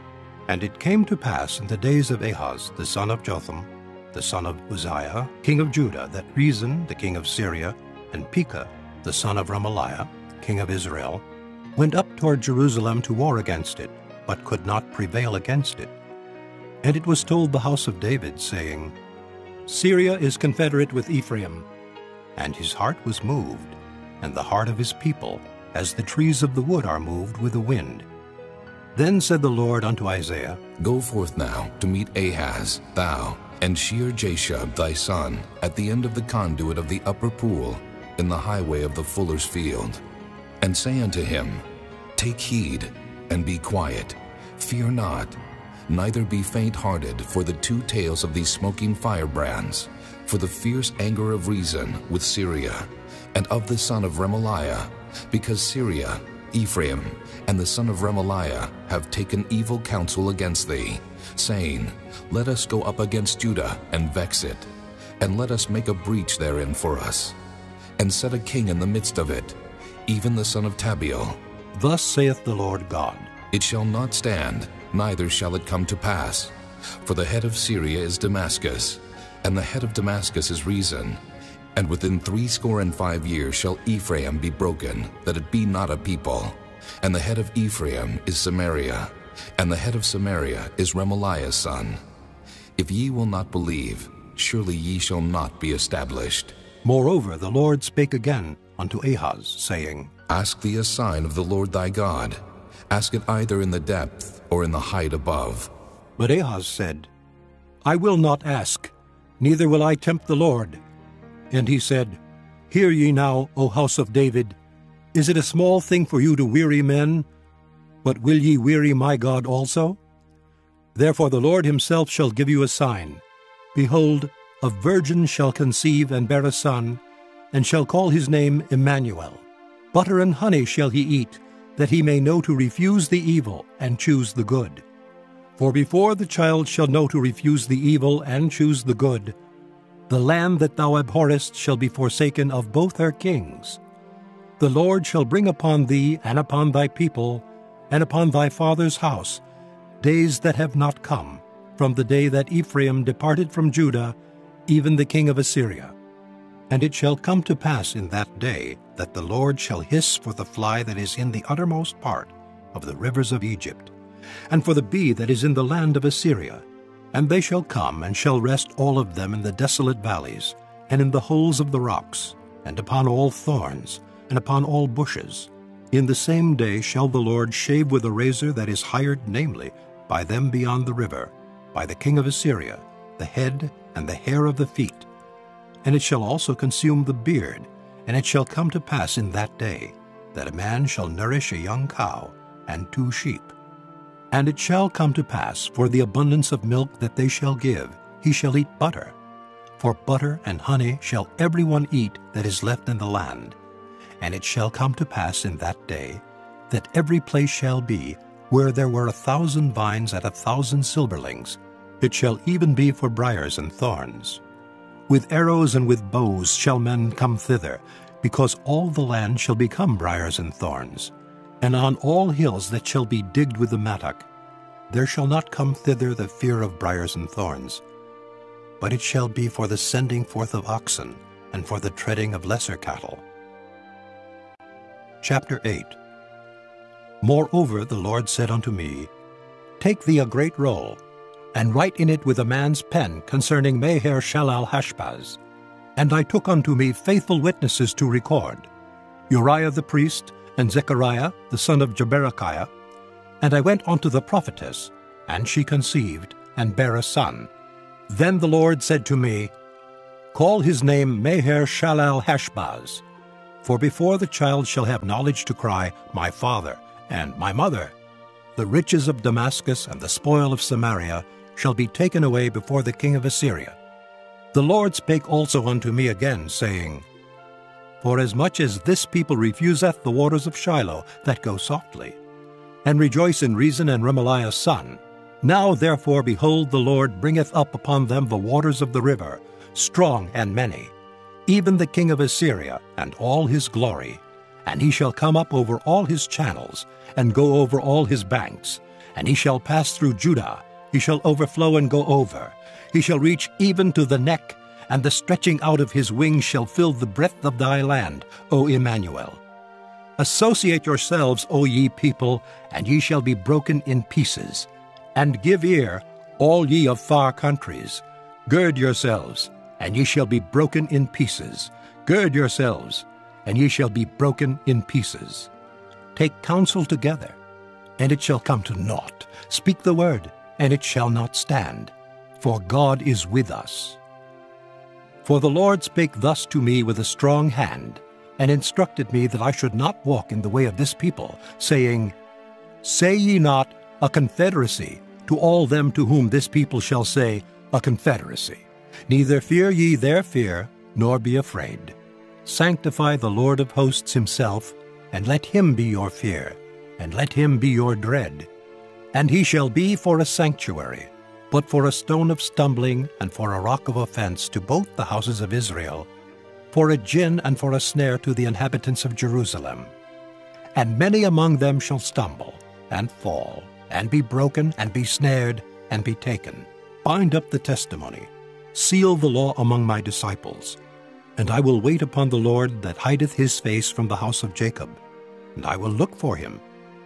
And it came to pass in the days of Ahaz, the son of Jotham, the son of Uzziah, king of Judah, that Rezin, the king of Syria, and Pekah, the son of Remaliah, king of Israel, went up toward Jerusalem to war against it, but could not prevail against it. And it was told the house of David, saying, Syria is confederate with Ephraim. And his heart was moved, and the heart of his people, as the trees of the wood are moved with the wind. Then said the Lord unto Isaiah, Go forth now to meet Ahaz, thou, and Shear-Jashub thy son, at the end of the conduit of the upper pool, in the highway of the fuller's field. And say unto him, Take heed, and be quiet, fear not, neither be faint-hearted for the two tails of these smoking firebrands, for the fierce anger of Rezin with Syria, and of the son of Remaliah, because Syria, Ephraim, and the son of Remaliah have taken evil counsel against thee, saying, Let us go up against Judah and vex it, and let us make a breach therein for us, and set a king in the midst of it, even the son of Tabiel. Thus saith the Lord God, It shall not stand, neither shall it come to pass. For the head of Syria is Damascus, and the head of Damascus is Rezin. And within 65 years shall Ephraim be broken, that it be not a people. And the head of Ephraim is Samaria, and the head of Samaria is Remaliah's son. If ye will not believe, surely ye shall not be established. Moreover, the Lord spake again unto Ahaz, saying, Ask thee a sign of the Lord thy God. Ask it either in the depth or in the height above. But Ahaz said, I will not ask, neither will I tempt the Lord. And he said, Hear ye now, O house of David, is it a small thing for you to weary men? But will ye weary my God also? Therefore the Lord himself shall give you a sign. Behold, a virgin shall conceive and bear a son, and shall call his name Emmanuel. Butter and honey shall he eat, that he may know to refuse the evil and choose the good. For before the child shall know to refuse the evil and choose the good, the land that thou abhorrest shall be forsaken of both her kings. The Lord shall bring upon thee and upon thy people and upon thy father's house days that have not come, from the day that Ephraim departed from Judah, even the king of Assyria. And it shall come to pass in that day that the Lord shall hiss for the fly that is in the uttermost part of the rivers of Egypt, and for the bee that is in the land of Assyria. And they shall come and shall rest all of them in the desolate valleys, and in the holes of the rocks, and upon all thorns, and upon all bushes. In the same day shall the Lord shave with a razor that is hired, namely, by them beyond the river, by the king of Assyria, the head and the hair of the feet. And it shall also consume the beard. And it shall come to pass in that day, that a man shall nourish a young cow and 2 sheep. And it shall come to pass, for the abundance of milk that they shall give, he shall eat butter. For butter and honey shall every one eat that is left in the land. And it shall come to pass in that day, that every place shall be, where there were 1,000 vines at 1,000 silverlings, it shall even be for briars and thorns. With arrows and with bows shall men come thither, because all the land shall become briars and thorns. And on all hills that shall be digged with the mattock, there shall not come thither the fear of briars and thorns. But it shall be for the sending forth of oxen, and for the treading of lesser cattle. Chapter 8. Moreover the Lord said unto me, Take thee a great roll, and write in it with a man's pen concerning Maher-shalal-Hashbaz. And I took unto me faithful witnesses to record, Uriah the priest, and Zechariah the son of Jeberechiah. And I went unto the prophetess, and she conceived, and bare a son. Then the Lord said to me, Call his name Maher-shalal-Hashbaz, for before the child shall have knowledge to cry, My father and my mother, the riches of Damascus and the spoil of Samaria shall be taken away before the king of Assyria. The Lord spake also unto me again, saying, Forasmuch as this people refuseth the waters of Shiloh that go softly, and rejoice in Rezin and Remaliah's son, now therefore, behold, the Lord bringeth up upon them the waters of the river, strong and many, even the king of Assyria and all his glory, and he shall come up over all his channels, and go over all his banks, and he shall pass through Judah, he shall overflow and go over, he shall reach even to the neck, and the stretching out of his wings shall fill the breadth of thy land, O Emmanuel. Associate yourselves, O ye people, and ye shall be broken in pieces. And give ear, all ye of far countries. Gird yourselves, and ye shall be broken in pieces. Gird yourselves, and ye shall be broken in pieces. Take counsel together, and it shall come to naught. Speak the word, and it shall not stand. For God is with us. For the Lord spake thus to me with a strong hand, and instructed me that I should not walk in the way of this people, saying, Say ye not, a confederacy, to all them to whom this people shall say, a confederacy. Neither fear ye their fear, nor be afraid. Sanctify the Lord of hosts himself, and let him be your fear, and let him be your dread. And he shall be for a sanctuary, but for a stone of stumbling and for a rock of offense to both the houses of Israel, for a gin and for a snare to the inhabitants of Jerusalem. And many among them shall stumble, and fall, and be broken, and be snared, and be taken. Bind up the testimony, seal the law among my disciples. And I will wait upon the Lord that hideth his face from the house of Jacob, and I will look for him.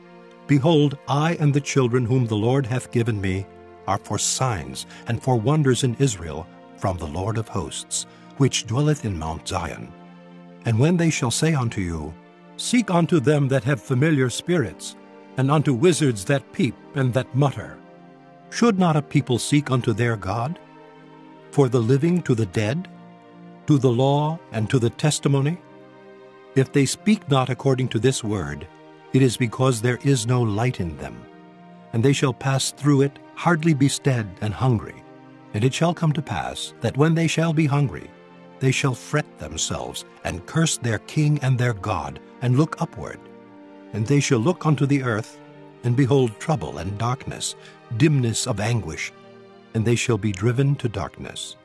Behold, I and the children whom the Lord hath given me are for signs and for wonders in Israel from the Lord of hosts, which dwelleth in Mount Zion. And when they shall say unto you, Seek unto them that have familiar spirits, and unto wizards that peep and that mutter, should not a people seek unto their God? For the living to the dead, to the law and to the testimony? If they speak not according to this word, it is because there is no light in them. And they shall pass through it, hardly be stead and hungry. And it shall come to pass that when they shall be hungry, they shall fret themselves, and curse their king and their God, and look upward. And they shall look unto the earth, and behold trouble and darkness, dimness of anguish, and they shall be driven to darkness.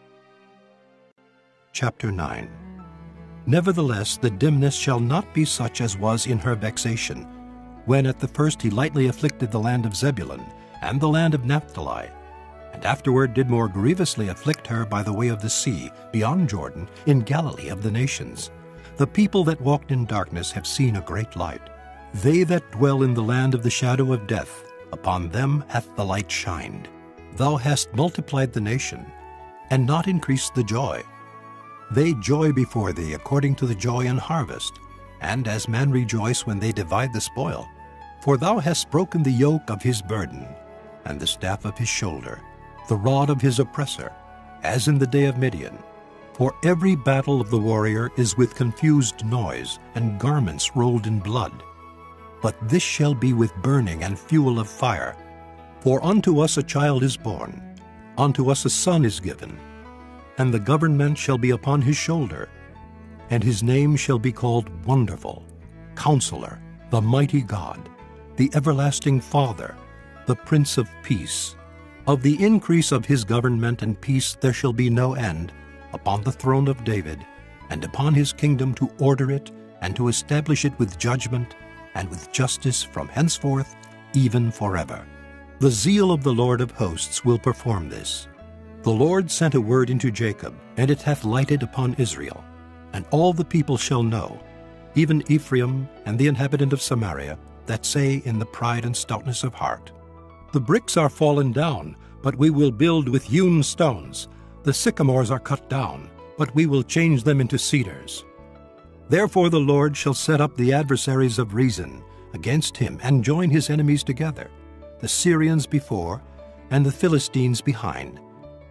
Chapter 9. Nevertheless, the dimness shall not be such as was in her vexation, when at the first he lightly afflicted the land of Zebulun, and the land of Naphtali, and afterward did more grievously afflict her by the way of the sea, beyond Jordan, in Galilee of the nations. The people that walked in darkness have seen a great light. They that dwell in the land of the shadow of death, upon them hath the light shined. Thou hast multiplied the nation, and not increased the joy. They joy before thee according to the joy in harvest, and as men rejoice when they divide the spoil. For thou hast broken the yoke of his burden, and the staff of his shoulder, the rod of his oppressor, as in the day of Midian. For every battle of the warrior is with confused noise, and garments rolled in blood. But this shall be with burning and fuel of fire. For unto us a child is born, unto us a son is given, and the government shall be upon his shoulder, and his name shall be called Wonderful, Counselor, the Mighty God, the Everlasting Father, the Prince of Peace. Of the increase of his government and peace there shall be no end, upon the throne of David, and upon his kingdom, to order it, and to establish it with judgment, and with justice from henceforth, even forever. The zeal of the Lord of hosts will perform this. The Lord sent a word into Jacob, and it hath lighted upon Israel. And all the people shall know, even Ephraim and the inhabitant of Samaria, that say in the pride and stoutness of heart, The bricks are fallen down, but we will build with hewn stones. The sycamores are cut down, but we will change them into cedars. Therefore the Lord shall set up the adversaries of Rezin against him, and join his enemies together, the Syrians before, and the Philistines behind.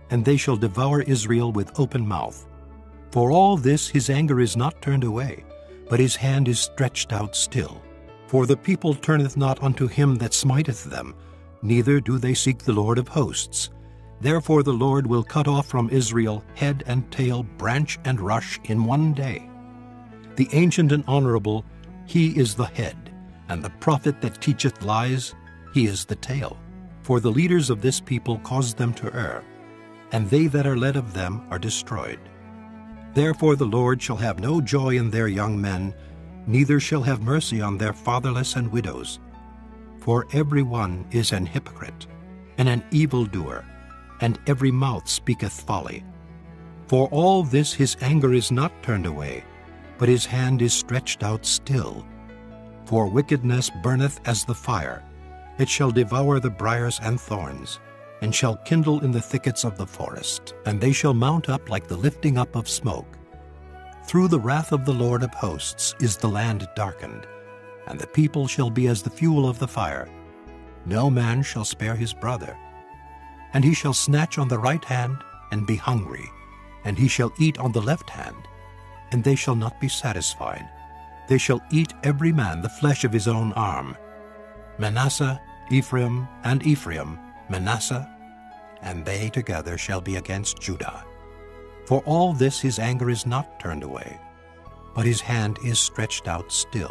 and they shall devour Israel with open mouth. For all this his anger is not turned away, but his hand is stretched out still. For the people turneth not unto him that smiteth them, neither do they seek the Lord of hosts. Therefore the Lord will cut off from Israel head and tail, branch and rush in one day. The ancient and honorable, he is the head, and the prophet that teacheth lies, he is the tail. For the leaders of this people cause them to err, and they that are led of them are destroyed. Therefore the Lord shall have no joy in their young men, neither shall have mercy on their fatherless and widows. For every one is an hypocrite, and an evildoer, and every mouth speaketh folly. For all this his anger is not turned away, but his hand is stretched out still. For wickedness burneth as the fire, it shall devour the briars and thorns, and shall kindle in the thickets of the forest, and they shall mount up like the lifting up of smoke. Through the wrath of the Lord of hosts is the land darkened, and the people shall be as the fuel of the fire. No man shall spare his brother. And he shall snatch on the right hand, and be hungry, and he shall eat on the left hand, and they shall not be satisfied. They shall eat every man the flesh of his own arm. Manasseh, Ephraim, and Ephraim, Manasseh, and they together shall be against Judah. For all this his anger is not turned away, but his hand is stretched out still.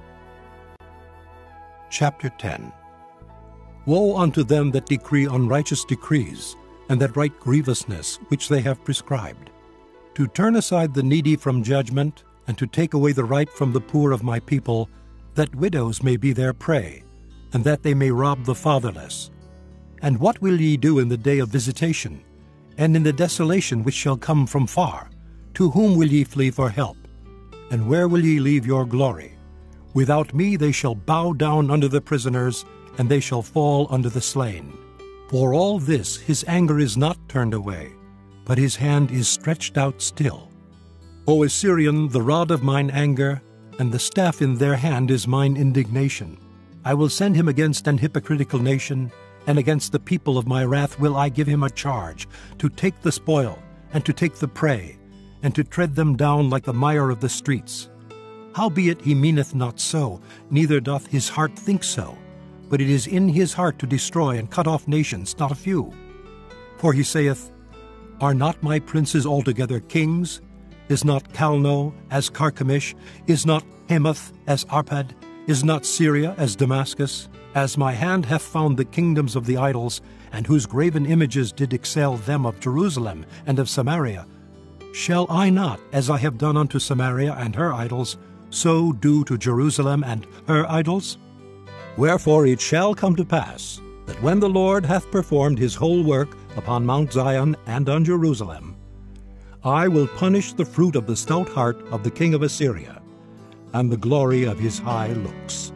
Chapter 10. Woe unto them that decree unrighteous decrees, and that write grievousness which they have prescribed, to turn aside the needy from judgment, and to take away the right from the poor of my people, that widows may be their prey, and that they may rob the fatherless. And what will ye do in the day of visitation, and in the desolation which shall come from far? To whom will ye flee for help? And where will ye leave your glory? Without me they shall bow down under the prisoners, and they shall fall under the slain. For all this his anger is not turned away, but his hand is stretched out still. O Assyrian, the rod of mine anger, and the staff in their hand is mine indignation. I will send him against an hypocritical nation, and against the people of my wrath will I give him a charge, to take the spoil, and to take the prey, and to tread them down like the mire of the streets. Howbeit he meaneth not so, neither doth his heart think so, but it is in his heart to destroy and cut off nations, not a few. For he saith, Are not my princes altogether kings? Is not Calno as Carchemish? Is not Hamath as Arpad? Is not Syria as Damascus? As my hand hath found the kingdoms of the idols, and whose graven images did excel them of Jerusalem and of Samaria, shall I not, as I have done unto Samaria and her idols, so do to Jerusalem and her idols? Wherefore it shall come to pass, that when the Lord hath performed his whole work upon Mount Zion and on Jerusalem, I will punish the fruit of the stout heart of the king of Assyria, and the glory of his high looks.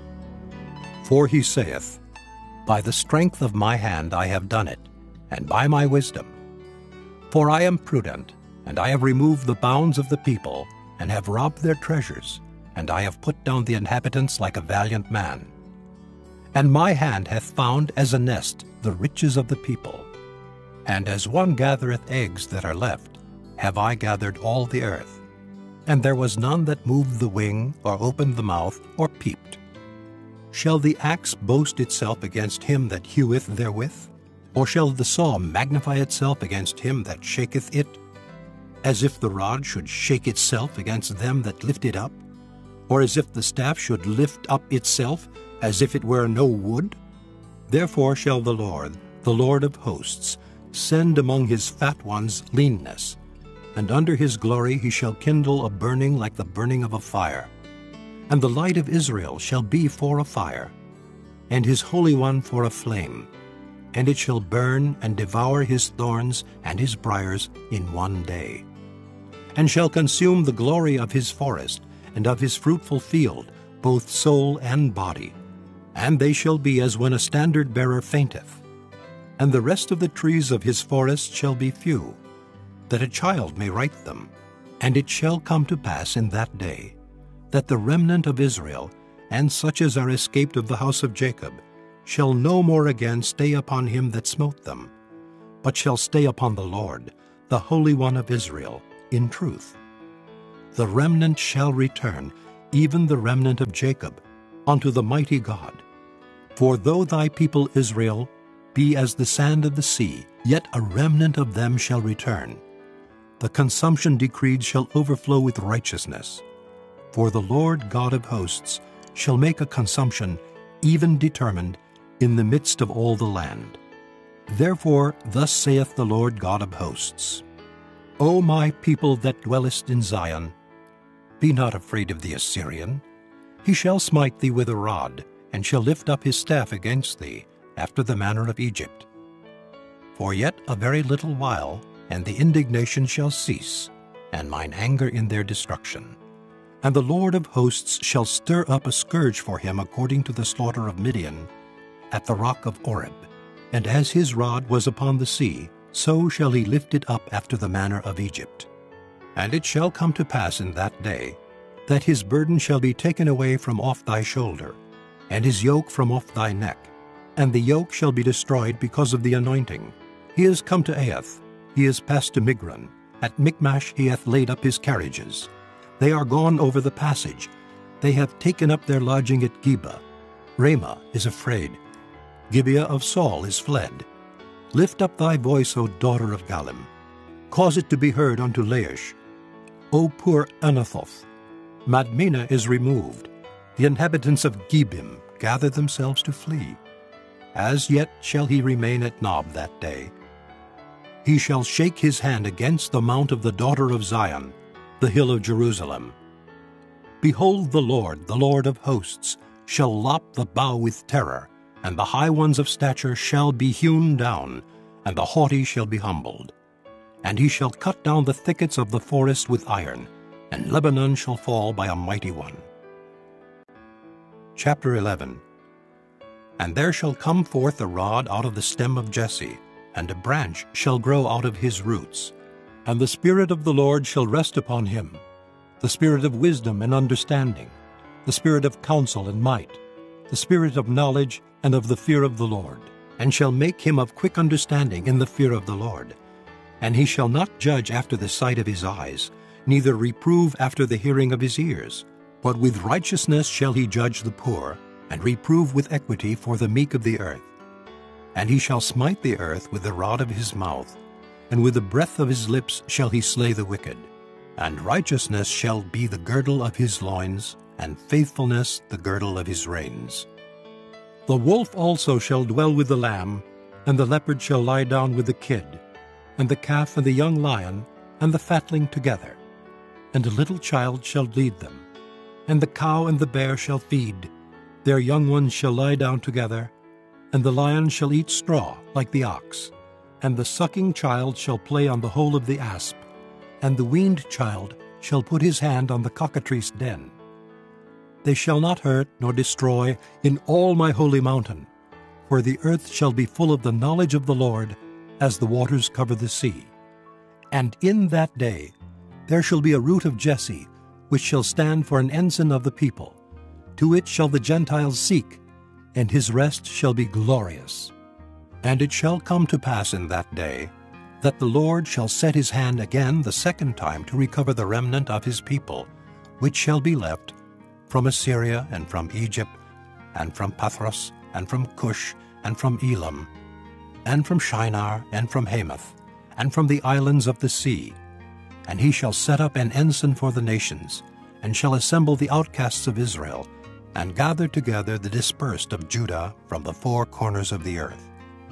For he saith, By the strength of my hand I have done it, and by my wisdom. For I am prudent, and I have removed the bounds of the people, and have robbed their treasures, and I have put down the inhabitants like a valiant man. And my hand hath found as a nest the riches of the people, and as one gathereth eggs that are left, have I gathered all the earth. And there was none that moved the wing, or opened the mouth, or peeped. Shall the axe boast itself against him that heweth therewith? Or shall the saw magnify itself against him that shaketh it? As if the rod should shake itself against them that lift it up? Or as if the staff should lift up itself, as if it were no wood? Therefore shall the Lord of hosts, send among his fat ones leanness, and under his glory he shall kindle a burning like the burning of a fire. And the light of Israel shall be for a fire, and his Holy One for a flame, and it shall burn and devour his thorns and his briars in one day, and shall consume the glory of his forest and of his fruitful field, both soul and body. And they shall be as when a standard-bearer fainteth. And the rest of the trees of his forest shall be few, that a child may write them. And it shall come to pass in that day, that the remnant of Israel, and such as are escaped of the house of Jacob, shall no more again stay upon him that smote them, but shall stay upon the Lord, the Holy One of Israel, in truth. The remnant shall return, even the remnant of Jacob, unto the mighty God. For though thy people Israel be as the sand of the sea, yet a remnant of them shall return. The consumption decreed shall overflow with righteousness. For the Lord God of hosts shall make a consumption, even determined, in the midst of all the land. Therefore thus saith the Lord God of hosts, O my people that dwellest in Zion, be not afraid of the Assyrian. He shall smite thee with a rod, and shall lift up his staff against thee, after the manner of Egypt. For yet a very little while, and the indignation shall cease, and mine anger in their destruction. And the Lord of hosts shall stir up a scourge for him according to the slaughter of Midian, at the rock of Oreb. And as his rod was upon the sea, so shall he lift it up after the manner of Egypt. And it shall come to pass in that day, that his burden shall be taken away from off thy shoulder, and his yoke from off thy neck. And the yoke shall be destroyed because of the anointing. He is come to Aiath, he is passed to Migron. At Michmash he hath laid up his carriages. They are gone over the passage. They have taken up their lodging at Geba. Ramah is afraid. Gibeah of Saul is fled. Lift up thy voice, O daughter of Gallim. Cause it to be heard unto Laish. O poor Anathoth, Madmenah is removed. The inhabitants of Gebim gather themselves to flee. As yet shall he remain at Nob that day. He shall shake his hand against the mount of the daughter of Zion, the hill of Jerusalem. Behold, the Lord of hosts, shall lop the bough with terror, and the high ones of stature shall be hewn down, and the haughty shall be humbled. And he shall cut down the thickets of the forest with iron, and Lebanon shall fall by a mighty one. Chapter 11. And there shall come forth a rod out of the stem of Jesse, and a branch shall grow out of his roots. And the Spirit of the Lord shall rest upon him, the Spirit of wisdom and understanding, the Spirit of counsel and might, the Spirit of knowledge and of the fear of the Lord, and shall make him of quick understanding in the fear of the Lord. And he shall not judge after the sight of his eyes, neither reprove after the hearing of his ears, but with righteousness shall he judge the poor, and reprove with equity for the meek of the earth. And he shall smite the earth with the rod of his mouth, and with the breath of his lips shall he slay the wicked. And righteousness shall be the girdle of his loins, and faithfulness the girdle of his reins. The wolf also shall dwell with the lamb, and the leopard shall lie down with the kid, and the calf and the young lion and the fatling together. And a little child shall lead them. And the cow and the bear shall feed, their young ones shall lie down together, and the lion shall eat straw like the ox. And the sucking child shall play on the hole of the asp, and the weaned child shall put his hand on the cockatrice den. They shall not hurt nor destroy in all my holy mountain, for the earth shall be full of the knowledge of the Lord, as the waters cover the sea. And in that day there shall be a root of Jesse, which shall stand for an ensign of the people. To it shall the Gentiles seek, and his rest shall be glorious. And it shall come to pass in that day, that the Lord shall set his hand again the second time to recover the remnant of his people, which shall be left from Assyria and from Egypt, and from Pathros, and from Cush, and from Elam, and from Shinar, and from Hamath, and from the islands of the sea. And he shall set up an ensign for the nations, and shall assemble the outcasts of Israel, and gather together the dispersed of Judah from the four corners of the earth.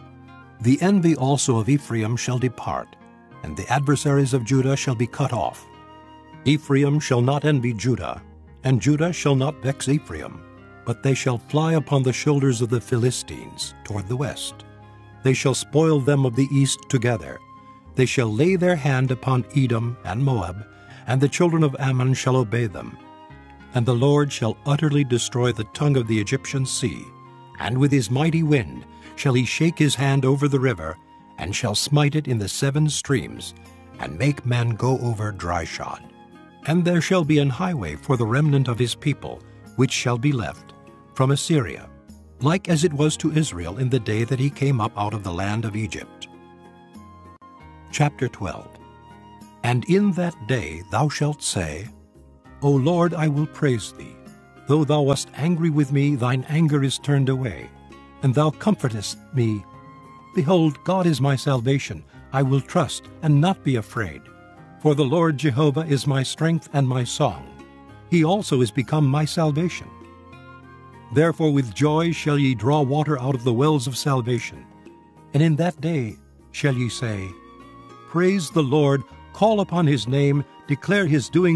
The envy also of Ephraim shall depart, and the adversaries of Judah shall be cut off. Ephraim shall not envy Judah, and Judah shall not vex Ephraim, but they shall fly upon the shoulders of the Philistines toward the west. They shall spoil them of the east together. They shall lay their hand upon Edom and Moab, and the children of Ammon shall obey them. And the Lord shall utterly destroy the tongue of the Egyptian sea, and with his mighty wind shall he shake his hand over the river, and shall smite it in the 7 streams, and make men go over dry shod. And there shall be an highway for the remnant of his people, which shall be left, from Assyria, like as it was to Israel in the day that he came up out of the land of Egypt. Chapter 12. And in that day thou shalt say, O Lord, I will praise thee. Though thou wast angry with me, thine anger is turned away, and thou comfortest me. Behold, God is my salvation. I will trust and not be afraid. For the Lord Jehovah is my strength and my song. He also is become my salvation. Therefore with joy shall ye draw water out of the wells of salvation. And in that day shall ye say, Praise the Lord, call upon his name, declare his doings